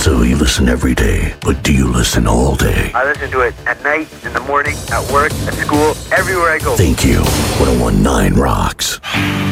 So you listen every day, but do you listen all day? I listen to it at night, in the morning, at work, at school, everywhere I go. Thank you. 101.9 rocks.